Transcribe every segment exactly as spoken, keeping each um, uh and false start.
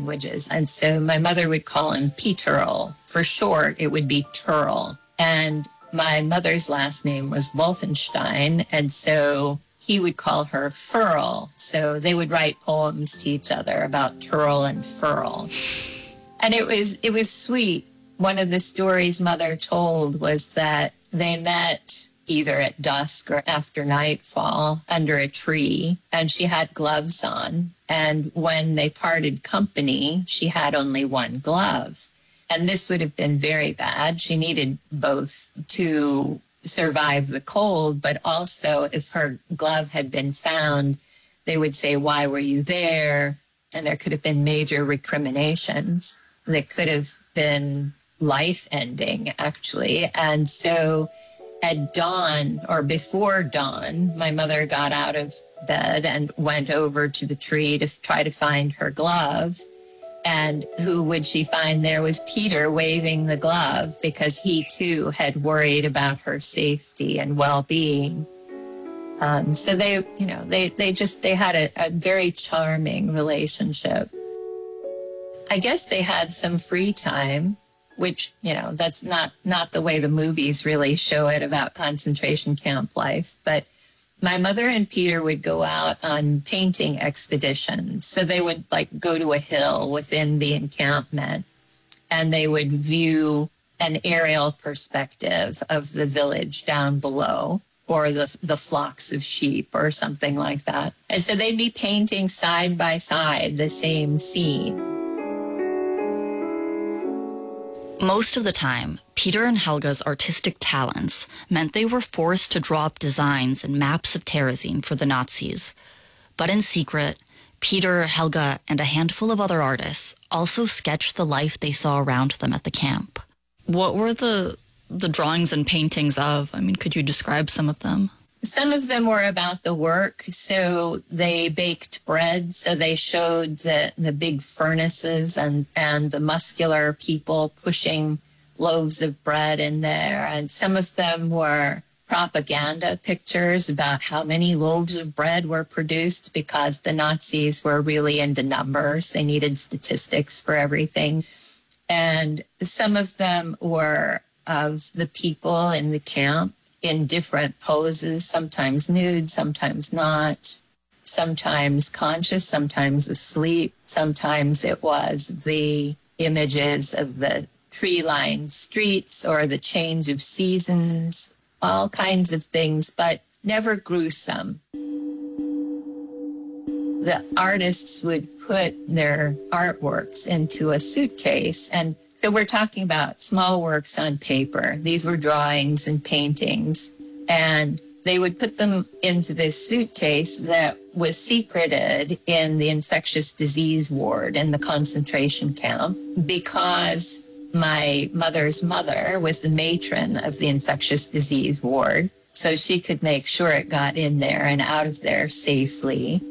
languages. And so my mother would call him Peterl. For short, it would be Turl. And my mother's last name was Wolfenstein, and so he would call her Furl. So they would write poems to each other about Turl and Furl. And it was it was sweet. One of the stories Mother told was that they met either at dusk or after nightfall under a tree, and she had gloves on. And when they parted company, she had only one glove. And this would have been very bad. She needed both to survive the cold, but also if her glove had been found, they would say, "Why were you there?" And there could have been major recriminations that could have been life-ending, actually. And so at dawn, or before dawn, my mother got out of bed and went over to the tree to try to find her glove. And who would she find there was Peter waving the glove, because he too had worried about her safety and well-being. Um, so they, you know, they, they just, they had a, a very charming relationship. I guess they had some free time, which, you know, that's not, not the way the movies really show it about concentration camp life. But my mother and Peter would go out on painting expeditions. So they would like go to a hill within the encampment, and they would view an aerial perspective of the village down below, or the, the flocks of sheep or something like that. And so they'd be painting side by side the same scene. Most of the time, Peter and Helga's artistic talents meant they were forced to draw up designs and maps of Terezin for the Nazis. But in secret, Peter, Helga, and a handful of other artists also sketched the life they saw around them at the camp. What were the the drawings and paintings of? I mean, could you describe some of them? Some of them were about the work. So they baked bread. So they showed the, the big furnaces and, and the muscular people pushing loaves of bread in there. And some of them were propaganda pictures about how many loaves of bread were produced, because the Nazis were really into numbers. They needed statistics for everything. And some of them were of the people in the camp in different poses, sometimes nude, sometimes not, sometimes conscious, sometimes asleep. Sometimes it was the images of the tree-lined streets or the change of seasons, all kinds of things, but never gruesome. The artists would put their artworks into a suitcase, and so we're talking about small works on paper. These were drawings and paintings, and they would put them into this suitcase that was secreted in the infectious disease ward in the concentration camp, because my mother's mother was the matron of the infectious disease ward, so she could make sure it got in there and out of there safely.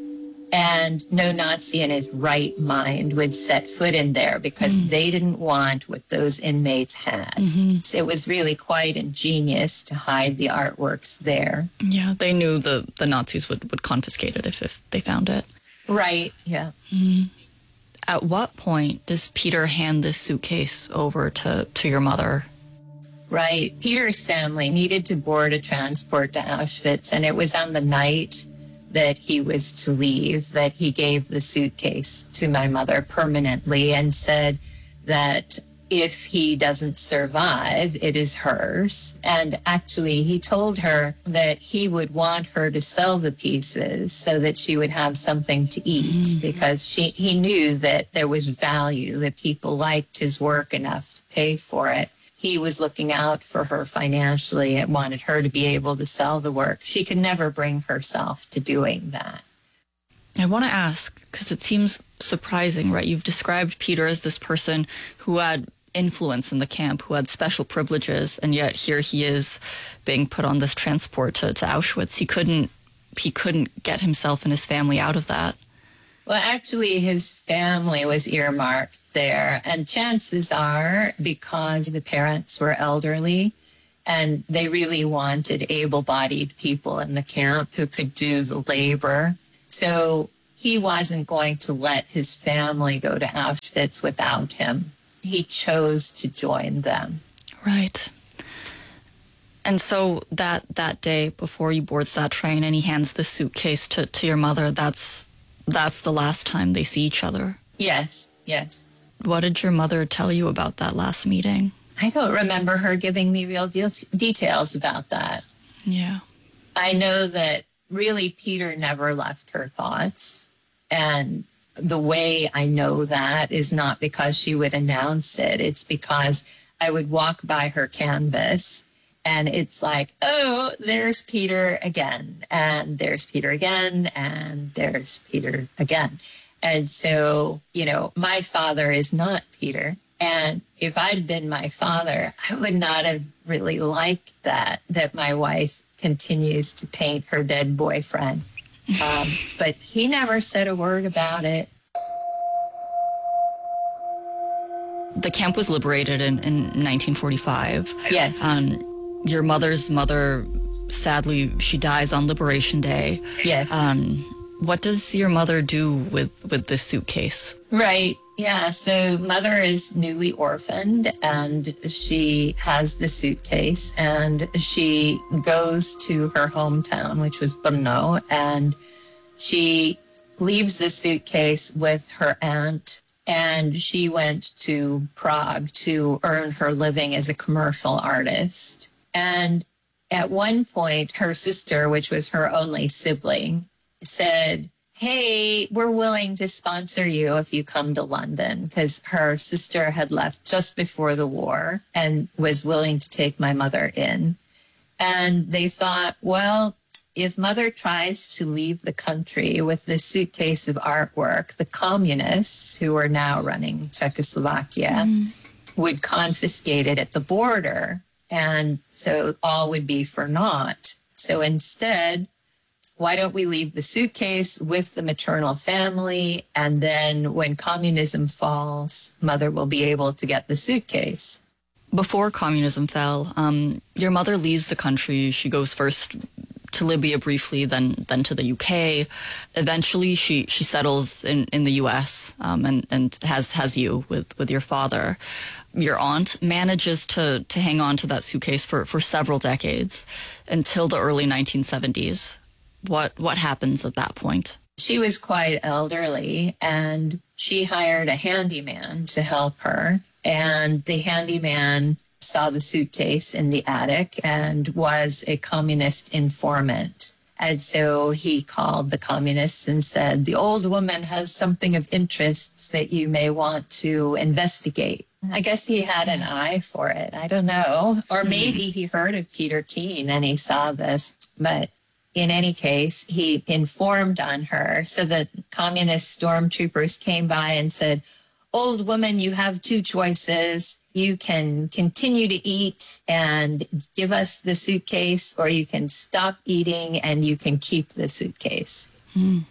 And no Nazi in his right mind would set foot in there, because mm. they didn't want what those inmates had. Mm-hmm. So it was really quite ingenious to hide the artworks there. Yeah, they knew the, the Nazis would, would confiscate it if, if they found it. Right, yeah. Mm. At what point does Peter hand this suitcase over to, to your mother? Right. Peter's family needed to board a transport to Auschwitz, and it was on the night that he was to leave that he gave the suitcase to my mother permanently and said that if he doesn't survive, it is hers. And actually, he told her that he would want her to sell the pieces so that she would have something to eat, mm-hmm. because she he knew that there was value, that people liked his work enough to pay for it. He was looking out for her financially and wanted her to be able to sell the work. She could never bring herself to doing that. I want to ask, because it seems surprising, right? You've described Peter as this person who had influence in the camp, who had special privileges, and yet here he is being put on this transport to, to Auschwitz. He couldn't, he couldn't get himself and his family out of that. Well, actually, his family was earmarked there. And chances are, because the parents were elderly and they really wanted able-bodied people in the camp who could do the labor. So he wasn't going to let his family go to Auschwitz without him. He chose to join them. Right. And so that that day before he boards that train and he hands the suitcase to, to your mother, that's that's the last time they see each other. Yes, yes. What did your mother tell you about that last meeting? I don't remember her giving me real de- details about that. Yeah. I know that really Peter never left her thoughts. And the way I know that is not because she would announce it. It's because I would walk by her canvas and it's like, oh, there's Peter again. And there's Peter again. And there's Peter again. And so, you know, my father is not Peter. And if I'd been my father, I would not have really liked that, that my wife continues to paint her dead boyfriend. Um, but he never said a word about it. The camp was liberated in, in nineteen forty-five. Yes. Um, your mother's mother, sadly, she dies on Liberation Day. Yes. Um, what does your mother do with, with this suitcase? Right. Yeah. So mother is newly orphaned and she has the suitcase and she goes to her hometown, which was Brno, and she leaves the suitcase with her aunt. And she went to Prague to earn her living as a commercial artist. And at one point, her sister, which was her only sibling, said, hey, we're willing to sponsor you if you come to London, because her sister had left just before the war and was willing to take my mother in. And they thought, well, if mother tries to leave the country with this suitcase of artwork, the communists who are now running Czechoslovakia mm. would confiscate it at the border. And so all would be for naught. So instead, why don't we leave the suitcase with the maternal family? And then when communism falls, mother will be able to get the suitcase. Before communism fell, um, your mother leaves the country. She goes first to Libya briefly, then then to the U K. Eventually, she she settles in, in the U S um, and and has has you with, with your father. Your aunt manages to to hang on to that suitcase for, for several decades until the early nineteen seventies. What what happens at that point? She was quite elderly, and she hired a handyman to help her. And the handyman saw the suitcase in the attic and was a communist informant. And so he called the communists and said, the old woman has something of interest that you may want to investigate. I guess he had an eye for it. I don't know. Or maybe he heard of Peter Keen and he saw this. But in any case, he informed on her. So the communist stormtroopers came by and said, old woman, you have two choices. You can continue to eat and give us the suitcase, or you can stop eating and you can keep the suitcase. Mm.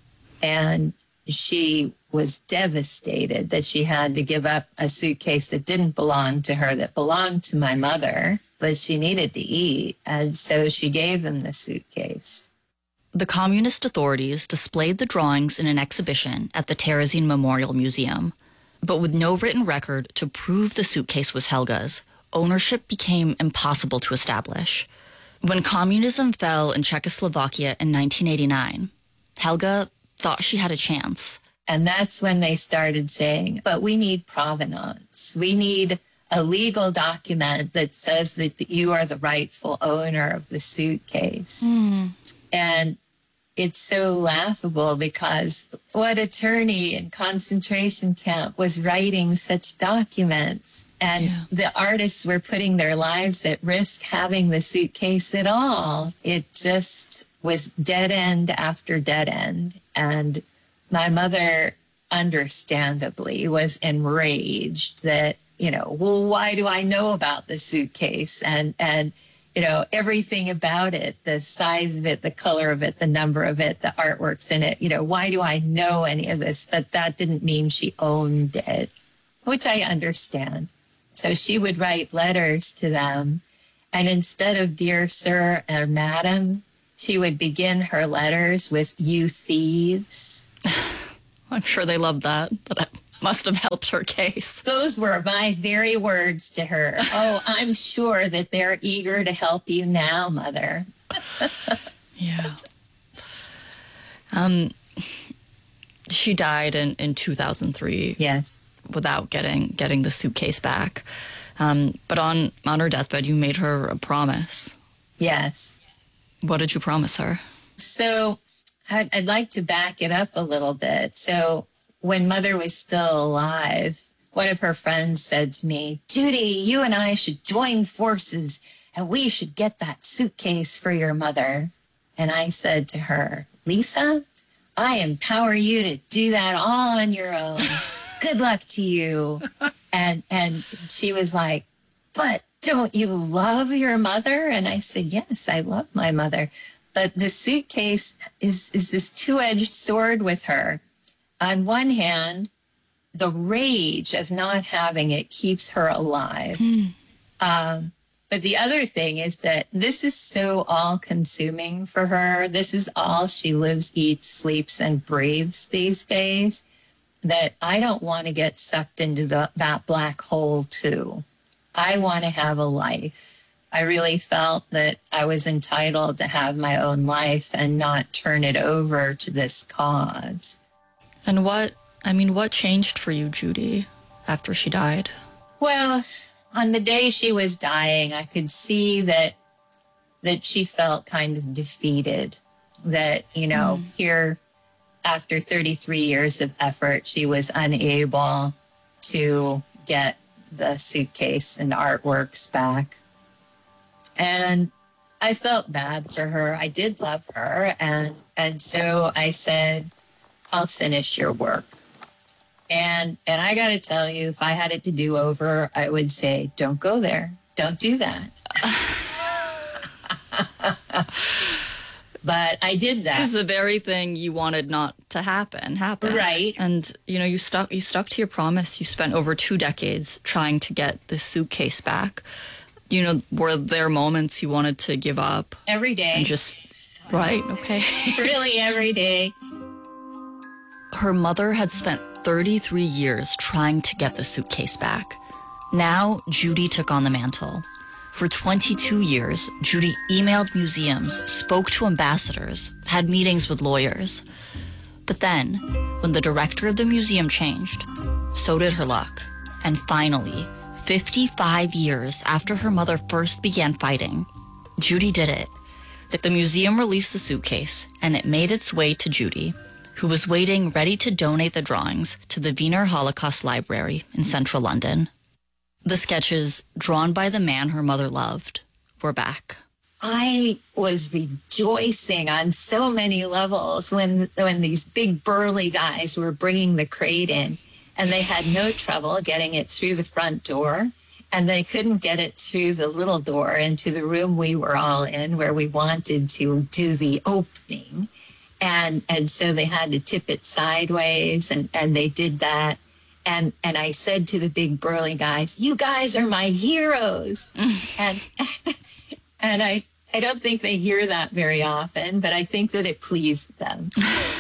And she was devastated that she had to give up a suitcase that didn't belong to her, that belonged to my mother, but she needed to eat. And so she gave them the suitcase. The communist authorities displayed the drawings in an exhibition at the Terezin Memorial Museum. But with no written record to prove the suitcase was Helga's, ownership became impossible to establish. When communism fell in Czechoslovakia in nineteen eighty-nine, Helga thought she had a chance. And that's when they started saying, but we need provenance. We need a legal document that says that you are the rightful owner of the suitcase. Mm. And it's so laughable because what attorney in concentration camp was writing such documents? And yeah. the artists were putting their lives at risk having the suitcase at all. It just was dead end after dead end. And my mother, understandably, was enraged that, you know, well, why do I know about the suitcase? And, and, you know, everything about it, the size of it, the color of it, the number of it, the artworks in it, you know, why do I know any of this? But that didn't mean she owned it, which I understand. So she would write letters to them. And instead of dear sir or madam, she would begin her letters with "you thieves." I'm sure they loved that. That must have helped her case. Those were my very words to her. Oh, I'm sure that they're eager to help you now, Mother. Yeah. Um, she died in, in two thousand three. Yes. Without getting getting the suitcase back. Um, but on, on her deathbed, you made her a promise. Yes. What did you promise her? So I'd, I'd like to back it up a little bit. So when Mother was still alive, one of her friends said to me, Judy, you and I should join forces and we should get that suitcase for your mother. And I said to her, Lisa, I empower you to do that all on your own. Good luck to you. And and she was like, but don't you love your mother? And I said, yes, I love my mother. But the suitcase is, is this two-edged sword with her. On one hand, the rage of not having it keeps her alive. Mm. Um, but the other thing is that this is so all-consuming for her. This is all she lives, eats, sleeps, and breathes these days, that I don't want to get sucked into the, that black hole too. I want to have a life. I really felt that I was entitled to have my own life and not turn it over to this cause. And what, I mean, what changed for you, Judy, after she died? Well, on the day she was dying, I could see that that she felt kind of defeated. That, you know, mm. here, after thirty-three years of effort, she was unable to get the suitcase and artworks back. And I felt bad for her. I did love her. And, and so I said, I'll finish your work. And and I got to tell you, if I had it to do over, I would say, don't go there. Don't do that. But I did that. It's the very thing you wanted not to happen, happen. Right. And, you know, you stuck, you stuck to your promise. You spent over two decades trying to get this suitcase back. You know, were there moments you wanted to give up? Every day. And just, right, okay. Really every day. Her mother had spent thirty-three years trying to get the suitcase back. Now, Judy took on the mantle. For twenty-two years, Judy emailed museums, spoke to ambassadors, had meetings with lawyers. But then, when the director of the museum changed, so did her luck. And finally, fifty-five years after her mother first began fighting, Judy did it. The museum released the suitcase, and it made its way to Judy, who was waiting ready to donate the drawings to the Wiener Holocaust Library in central London. The sketches, drawn by the man her mother loved, were back. I was rejoicing on so many levels when when these big burly guys were bringing the crate in, and they had no trouble getting it through the front door, and they couldn't get it through the little door into the room we were all in where we wanted to do the opening. And and so they had to tip it sideways, and, and they did that. And and I said to the big burly guys, you guys are my heroes. and and I, I don't think they hear that very often, but I think that it pleased them.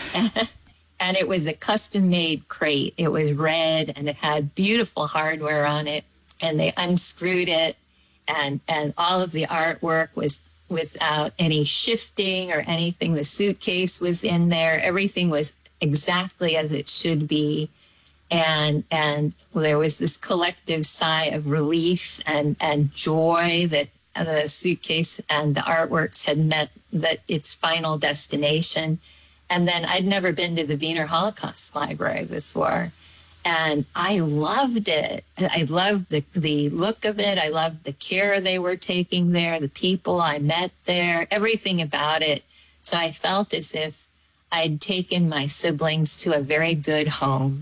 And it was a custom-made crate. It was red, and it had beautiful hardware on it. And they unscrewed it, and, and all of the artwork was without any shifting or anything. The suitcase was in there. Everything was exactly as it should be. And and there was this collective sigh of relief and, and joy that the suitcase and the artworks had met that its final destination. And then I'd never been to the Wiener Holocaust Library before. And I loved it. I loved the, the look of it. I loved the care they were taking there, the people I met there, everything about it. So I felt as if I'd taken my siblings to a very good home.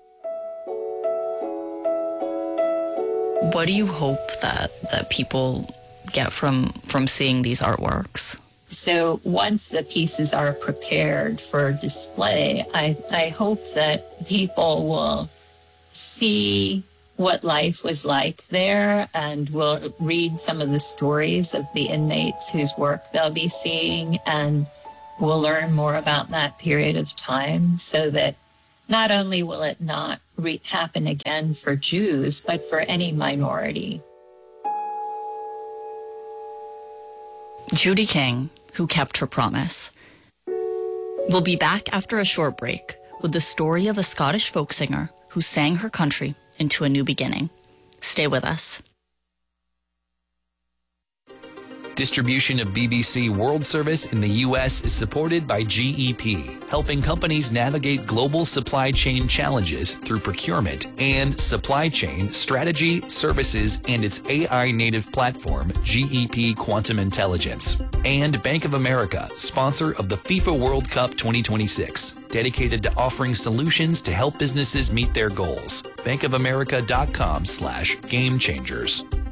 What do you hope that, that people get from, from seeing these artworks? So once the pieces are prepared for display, I, I hope that people will see what life was like there, and we'll read some of the stories of the inmates whose work they'll be seeing, and we'll learn more about that period of time so that not only will it not re- happen again for Jews, but for any minority. Judy King, who kept her promise. We'll be back after a short break with the story of a Scottish folk singer who sang her country into a new beginning. Stay with us. Distribution of B B C World Service in the U S is supported by G E P, helping companies navigate global supply chain challenges through procurement and supply chain strategy, services, and its A I-native platform, G E P Quantum Intelligence. And Bank of America, sponsor of the FIFA World Cup twenty twenty-six, dedicated to offering solutions to help businesses meet their goals. bankofamerica.com slash game changers.